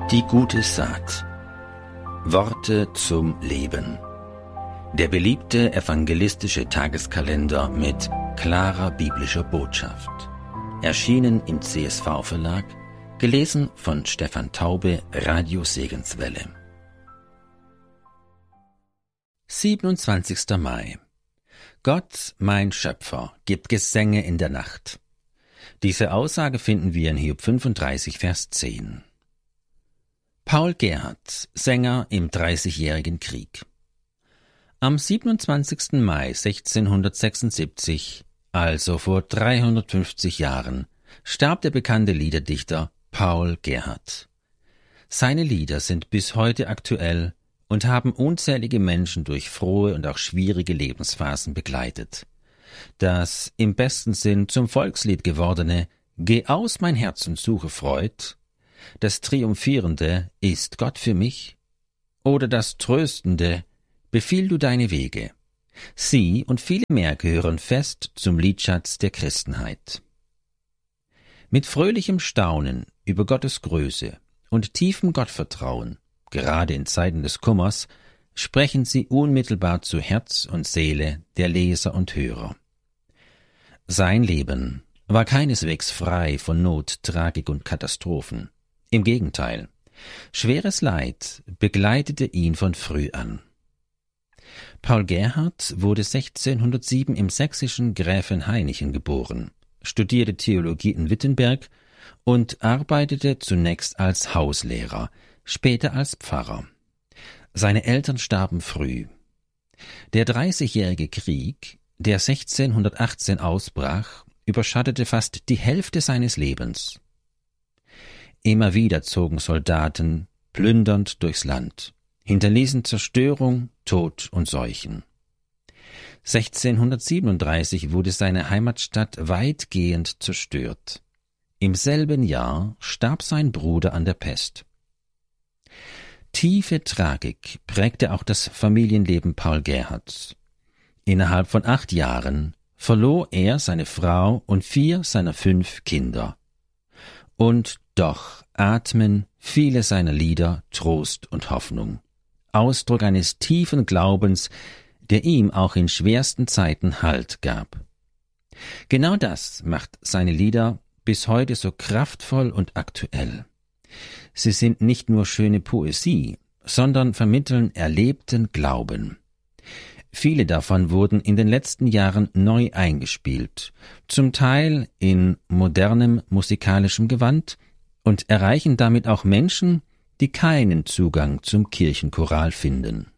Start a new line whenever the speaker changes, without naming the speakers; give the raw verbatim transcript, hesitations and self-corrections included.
Die gute Saat. Worte zum Leben. Der beliebte evangelistische Tageskalender mit klarer biblischer Botschaft. Erschienen im C S V-Verlag, gelesen von Stefan Taube, Radio Segenswelle. siebenundzwanzigster Mai. Gott, mein Schöpfer, gibt Gesänge in der Nacht. Diese Aussage finden wir in Hiob fünfunddreißig, Vers zehn. Paul Gerhardt, Sänger im Dreißigjährigen Krieg. Am siebenundzwanzigsten Mai sechzehnhundertsechsundsiebzig, also vor dreihundertfünfzig Jahren, starb der bekannte Liederdichter Paul Gerhardt. Seine Lieder sind bis heute aktuell und haben unzählige Menschen durch frohe und auch schwierige Lebensphasen begleitet. Das im besten Sinn zum Volkslied gewordene »Geh aus, mein Herz, und suche Freud«, das triumphierende »Ist Gott für mich?« oder das tröstende »Befiehl du deine Wege«. Sie und viele mehr gehören fest zum Liedschatz der Christenheit. Mit fröhlichem Staunen über Gottes Größe und tiefem Gottvertrauen, gerade in Zeiten des Kummers, sprechen sie unmittelbar zu Herz und Seele der Leser und Hörer. Sein Leben war keineswegs frei von Not, Tragik und Katastrophen. Im Gegenteil, schweres Leid begleitete ihn von früh an. Paul Gerhardt wurde sechzehnhundertsieben im sächsischen Gräfenhainichen geboren, studierte Theologie in Wittenberg und arbeitete zunächst als Hauslehrer, später als Pfarrer. Seine Eltern starben früh. Der Dreißigjährige Krieg, der sechzehnhundertachtzehn ausbrach, überschattete fast die Hälfte seines Lebens. Immer wieder zogen Soldaten plündernd durchs Land, hinterließen Zerstörung, Tod und Seuchen. sechzehnhundertsiebenunddreißig wurde seine Heimatstadt weitgehend zerstört. Im selben Jahr starb sein Bruder an der Pest. Tiefe Tragik prägte auch das Familienleben Paul Gerhardts. Innerhalb von acht Jahren verlor er seine Frau und vier seiner fünf Kinder. Und doch atmen viele seiner Lieder Trost und Hoffnung, Ausdruck eines tiefen Glaubens, der ihm auch in schwersten Zeiten Halt gab. Genau das macht seine Lieder bis heute so kraftvoll und aktuell. Sie sind nicht nur schöne Poesie, sondern vermitteln erlebten Glauben. Viele davon wurden in den letzten Jahren neu eingespielt, zum Teil in modernem musikalischem Gewand, und erreichen damit auch Menschen, die keinen Zugang zum Kirchenchoral finden.